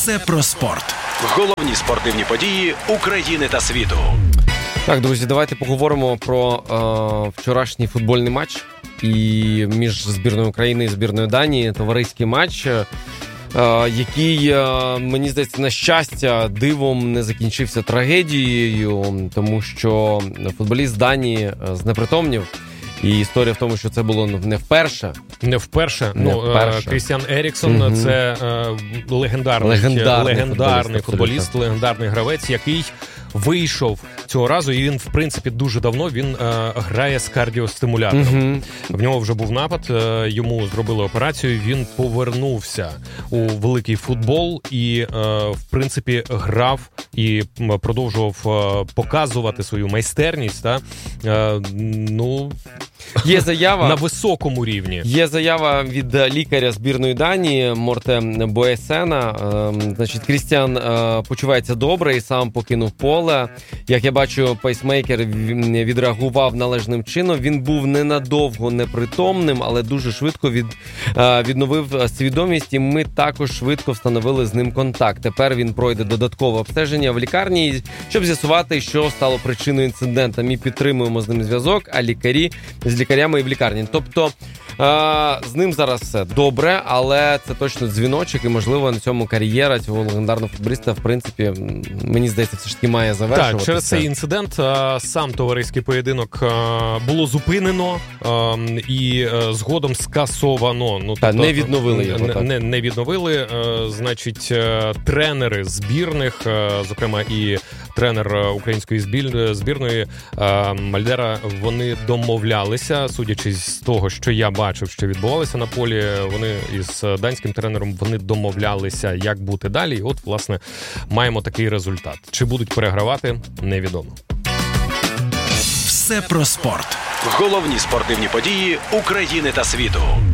Все про спорт. Головні спортивні події України та світу. Так, друзі, давайте поговоримо про вчорашній футбольний матч і між збірною України і збірною Данії. Товариський матч, який, мені здається, на щастя, дивом не закінчився трагедією, тому що футболіст Данії знепритомнів. І історія в тому, що це було не вперше. Крістіан Еріксон – це легендарний футболіст, легендарний гравець, який вийшов цього разу, і він, в принципі, дуже давно він грає з кардіостимулятором. В нього вже був напад, йому зробили операцію, він повернувся у великий футбол і, в принципі, грав і продовжував показувати свою майстерність. Є заява на високому рівні. Є заява від лікаря збірної Данії Морте Боесена. Значить, Крістіан почувається добре і сам покинув поле. Як я бачу, пейсмейкер відреагував належним чином. Він був ненадовго непритомним, але дуже швидко відновив свідомість, і ми також швидко встановили з ним контакт. Тепер він пройде додаткове обстеження в лікарні, щоб з'ясувати, що стало причиною інциденту. Ми підтримуємо з ним зв'язок, а з лікарями і в лікарні. Тобто з ним зараз все добре, але це точно дзвіночок, і, можливо, на цьому кар'єра цього легендарного футболіста, в принципі, мені здається, все ж таки має завершуватися. Так, через цей інцидент сам товариський поєдинок було зупинено і згодом скасовано. Не відновили його. Не відновили. Значить, тренери збірних, зокрема і тренер української збірної Мальдера, вони домовлялися, судячи з того, що я бачив, що відбувалося на полі, вони із данським тренером вони домовлялися, як бути далі. І от, власне, маємо такий результат. Чи будуть перегравати, невідомо. Все про спорт. Головні спортивні події України та світу.